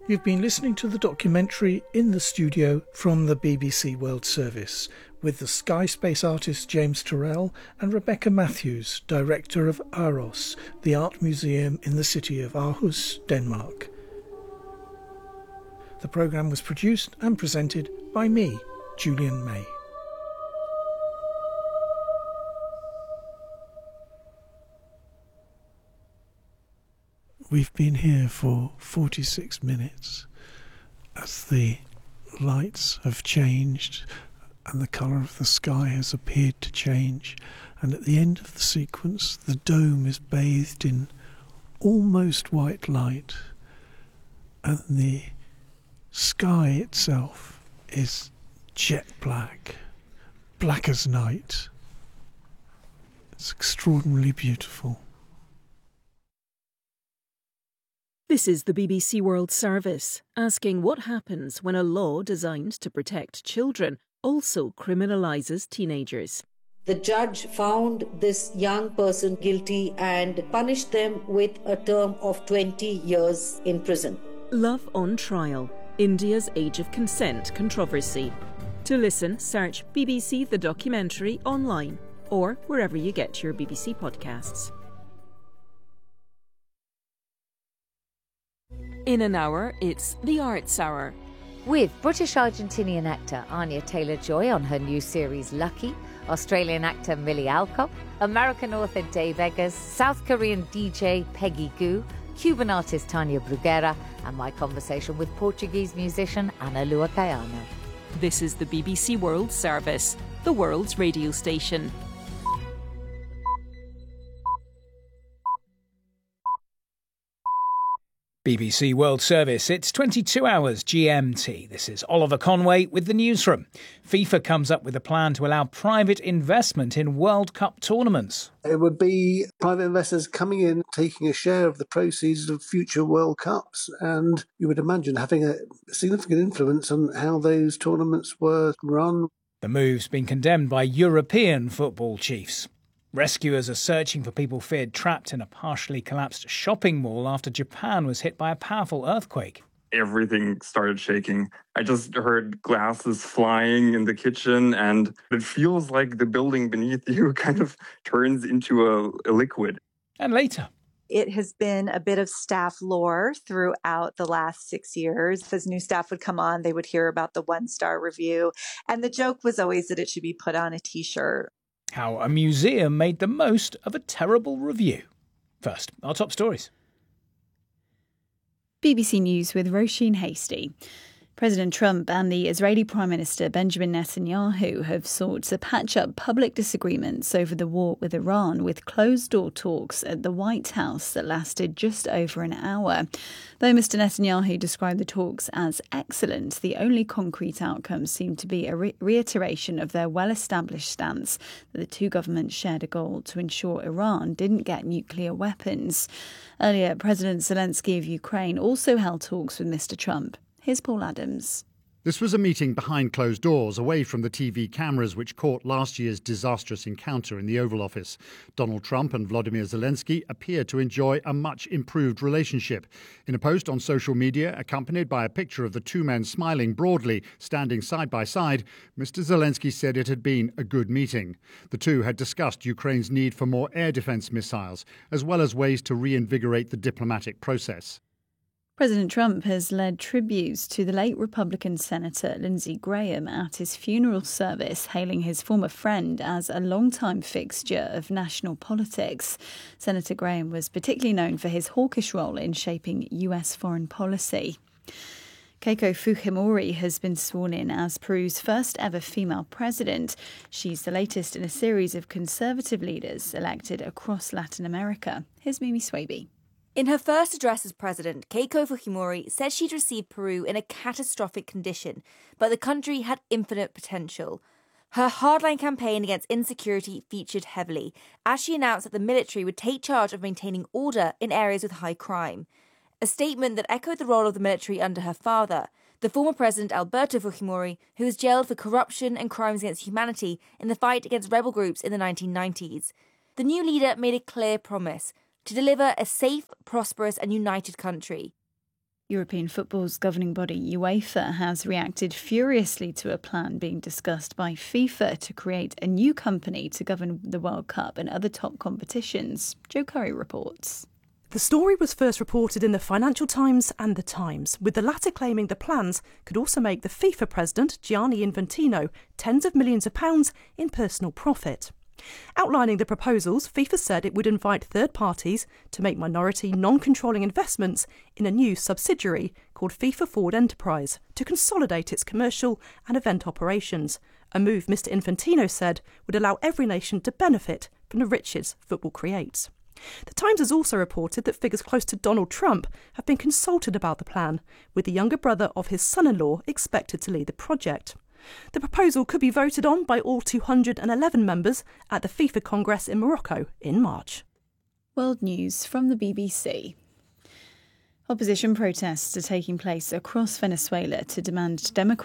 You've been listening to the documentary In the Studio from the BBC World Service with the Sky Space artist James Turrell and Rebecca Matthews, director of Aros, the art museum in the city of Aarhus, Denmark. The programme was produced and presented by me, Julian May. We've been here for 46 minutes as the lights have changed and the colour of the sky has appeared to change, and at the end of the sequence the dome is bathed in almost white light and the sky itself is jet black, black as night. It's extraordinarily beautiful. This is the BBC World Service, asking what happens when a law designed to protect children also criminalises teenagers. The judge found this young person guilty and punished them with a term of 20 years in prison. Love on Trial, India's Age of Consent controversy. To listen, search BBC The Documentary online or wherever you get your BBC podcasts. In an hour, it's The Arts Hour. With British-Argentinian actor Anya Taylor-Joy on her new series Lucky, Australian actor Millie Alcock, American author Dave Eggers, South Korean DJ Peggy Gou, Cuban artist Tania Bruguera, and my conversation with Portuguese musician Ana Lua Caiano. This is the BBC World Service, the world's radio station. BBC World Service, it's 22 hours GMT. This is Oliver Conway with the newsroom. FIFA comes up with a plan to allow private investment in World Cup tournaments. It would be private investors coming in, taking a share of the proceeds of future World Cups, and you would imagine having a significant influence on how those tournaments were run. The move's been condemned by European football chiefs. Rescuers are searching for people feared trapped in a partially collapsed shopping mall after Japan was hit by a powerful earthquake. Everything started shaking. I just heard glasses flying in the kitchen, and it feels like the building beneath you kind of turns into a liquid. And later, it has been a bit of staff lore throughout the last 6 years. As new staff would come on, they would hear about the one-star review. And the joke was always that it should be put on a T-shirt. How a museum made the most of a terrible review. First, our top stories. BBC News with Roisin Hastie. President Trump and the Israeli Prime Minister Benjamin Netanyahu have sought to patch up public disagreements over the war with Iran with closed-door talks at the White House that lasted just over an hour. Though Mr Netanyahu described the talks as excellent, the only concrete outcome seemed to be a reiteration of their well-established stance that the two governments shared a goal to ensure Iran didn't get nuclear weapons. Earlier, President Zelensky of Ukraine also held talks with Mr Trump. Here's Paul Adams. This was a meeting behind closed doors, away from the TV cameras which caught last year's disastrous encounter in the Oval Office. Donald Trump and Volodymyr Zelensky appear to enjoy a much improved relationship. In a post on social media, accompanied by a picture of the two men smiling broadly, standing side by side, Mr Zelensky said it had been a good meeting. The two had discussed Ukraine's need for more air defence missiles, as well as ways to reinvigorate the diplomatic process. President Trump has led tributes to the late Republican Senator Lindsey Graham at his funeral service, hailing his former friend as a longtime fixture of national politics. Senator Graham was particularly known for his hawkish role in shaping US foreign policy. Keiko Fujimori has been sworn in as Peru's first ever female president. She's the latest in a series of conservative leaders elected across Latin America. Here's Mimi Swaby. In her first address as president, Keiko Fujimori said she'd received Peru in a catastrophic condition, but the country had infinite potential. Her hardline campaign against insecurity featured heavily, as she announced that the military would take charge of maintaining order in areas with high crime. A statement that echoed the role of the military under her father, the former president Alberto Fujimori, who was jailed for corruption and crimes against humanity in the fight against rebel groups in the 1990s. The new leader made a clear promise to deliver a safe, prosperous and united country. European football's governing body UEFA has reacted furiously to a plan being discussed by FIFA to create a new company to govern the World Cup and other top competitions. Joe Curry reports. The story was first reported in the Financial Times and The Times, with the latter claiming the plans could also make the FIFA president, Gianni Infantino, tens of millions of pounds in personal profit. Outlining the proposals, FIFA said it would invite third parties to make minority, non-controlling investments in a new subsidiary called FIFA Forward Enterprise to consolidate its commercial and event operations, a move Mr Infantino said would allow every nation to benefit from the riches football creates. The Times has also reported that figures close to Donald Trump have been consulted about the plan, with the younger brother of his son-in-law expected to lead the project. The proposal could be voted on by all 211 members at the FIFA Congress in Morocco in March. World News from the BBC. Opposition protests are taking place across Venezuela to demand democratic